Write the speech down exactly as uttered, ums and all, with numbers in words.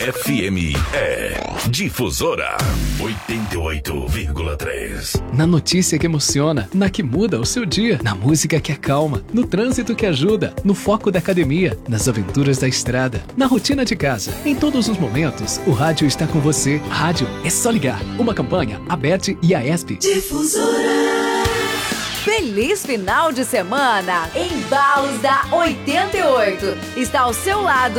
F M é Difusora oitenta e oito vírgula três. Na notícia que emociona, na que muda o seu dia, na música que acalma, no trânsito que ajuda, no foco da academia, nas aventuras da estrada, na rotina de casa. Em todos os momentos, o rádio está com você. Rádio é só ligar. Uma campanha, a B E T e a E S P. Difusora. Feliz final de semana! Embalos da oitenta e oito está ao seu lado